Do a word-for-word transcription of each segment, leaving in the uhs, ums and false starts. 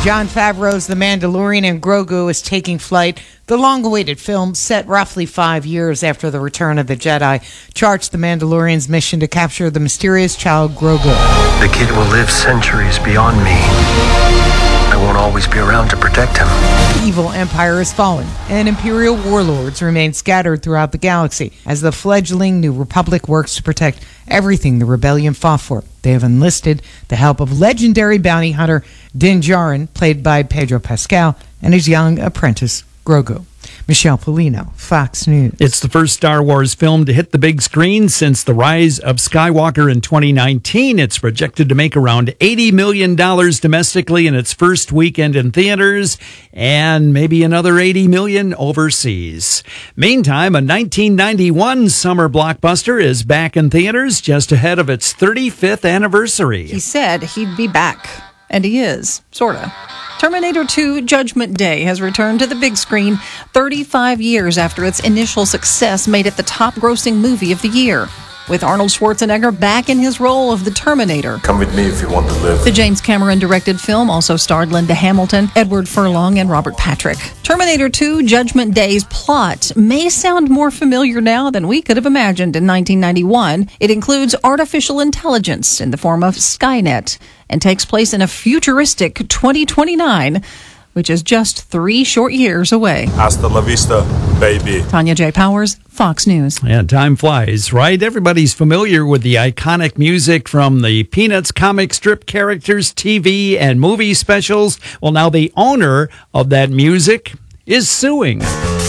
Jon Favreau's The Mandalorian and Grogu is taking flight. The long-awaited film, set roughly five years after the return of the Jedi, charts the Mandalorian's mission to capture the mysterious child Grogu. The kid will live centuries beyond me. I won't always be around to protect him. The evil empire is fallen, and Imperial warlords remain scattered throughout the galaxy as the fledgling New Republic works to protect everything the rebellion fought for. They have enlisted the help of legendary bounty hunter Din Djarin, played by Pedro Pascal, and his young apprentice Grogu. Michelle Polino, Fox News. It's the first Star Wars film to hit the big screen since The Rise of Skywalker in twenty nineteen. It's projected to make around eighty million dollars domestically in its first weekend in theaters and maybe another eighty million dollars overseas. Meantime, a nineteen ninety-one summer blockbuster is back in theaters just ahead of its thirty-fifth anniversary. He said he'd be back, and he is, sorta. Terminator two Judgment Day has returned to the big screen thirty-five years after its initial success made it the top-grossing movie of the year, with Arnold Schwarzenegger back in his role of the Terminator. Come with me if you want to live. The James Cameron-directed film also starred Linda Hamilton, Edward Furlong, and Robert Patrick. Terminator two Judgment Day's plot may sound more familiar now than we could have imagined in nineteen ninety-one. It includes artificial intelligence in the form of Skynet and takes place in a futuristic twenty twenty-nine, which is just three short years away. Hasta la vista, baby. Tanya J. Powers, Fox News. Yeah, time flies, right? Everybody's familiar with the iconic music from the Peanuts comic strip characters, T V and movie specials. Well, now the owner of that music is suing.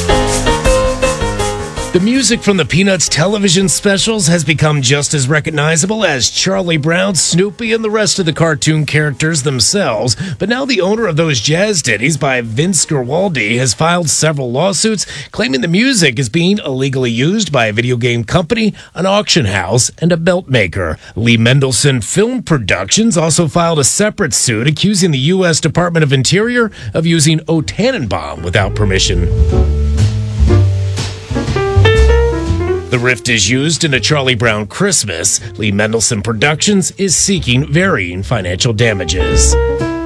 The music from the Peanuts television specials has become just as recognizable as Charlie Brown, Snoopy, and the rest of the cartoon characters themselves. But now the owner of those jazz ditties by Vince Guaraldi has filed several lawsuits claiming the music is being illegally used by a video game company, an auction house, and a belt maker. Lee Mendelson Film Productions also filed a separate suit accusing the U S Department of Interior of using O Tannenbaum without permission. The riff is used in a Charlie Brown Christmas. Lee Mendelson Productions is seeking varying financial damages.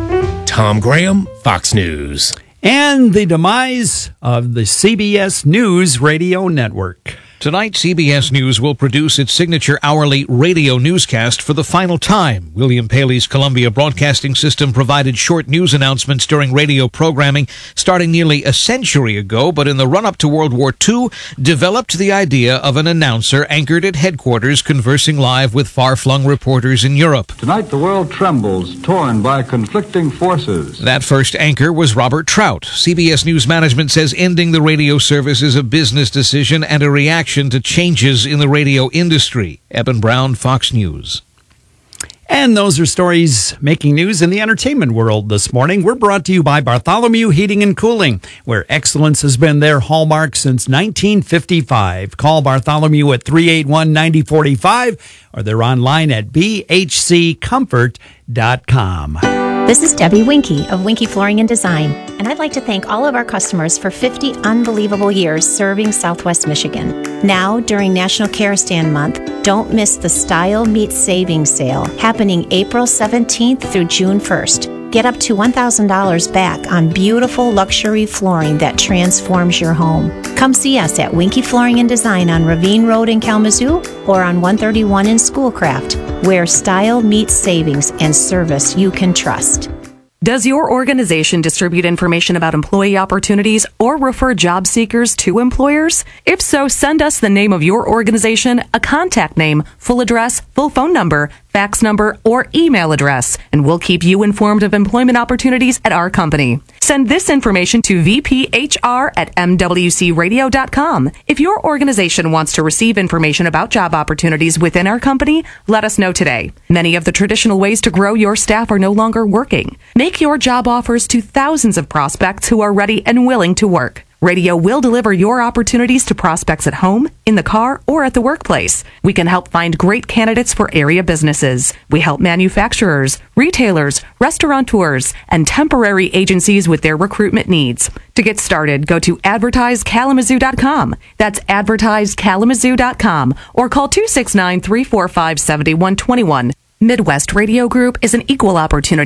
Tom Graham, Fox News. And the demise of the C B S News radio network. Tonight, C B S News will produce its signature hourly radio newscast for the final time. William Paley's Columbia Broadcasting System provided short news announcements during radio programming starting nearly a century ago, but in the run-up to World War Two, developed the idea of an announcer anchored at headquarters conversing live with far-flung reporters in Europe. Tonight, the world trembles, torn by conflicting forces. That first anchor was Robert Trout. C B S News management says ending the radio service is a business decision and a reaction to changes in the radio industry. Eben Brown, Fox News. And those are stories making news in the entertainment world this morning. We're brought to you by Bartholomew Heating and Cooling, where excellence has been their hallmark since nineteen fifty-five. Call Bartholomew at three eight one, nine zero four five, or they're online at b h c comfort dot com. This is Debbie Winkie of Winkie Flooring and Design, and I'd like to thank all of our customers for fifty unbelievable years serving Southwest Michigan. Now, during National Care Stand Month, don't miss the Style Meets Savings Sale happening April seventeenth through June first. Get up to one thousand dollars back on beautiful luxury flooring that transforms your home. Come see us at Winkie Flooring and Design on Ravine Road in Kalamazoo or on one thirty-one in Schoolcraft, where style meets savings and service you can trust. Does your organization distribute information about employee opportunities or refer job seekers to employers? If so, send us the name of your organization, a contact name, full address, full phone number, fax number, or email address, and we'll keep you informed of employment opportunities at our company. Send this information to v p h r at m w c radio dot com. If your organization wants to receive information about job opportunities within our company, let us know today. Many of the traditional ways to grow your staff are no longer working. Make your job offers to thousands of prospects who are ready and willing to work. Radio will deliver your opportunities to prospects at home, in the car, or at the workplace. We can help find great candidates for area businesses. We help manufacturers, retailers, restaurateurs, and temporary agencies with their recruitment needs. To get started, go to advertise kalamazoo dot com. That's advertise kalamazoo dot com or call two six nine, three four five, seven one two one. Midwest Radio Group is an equal opportunity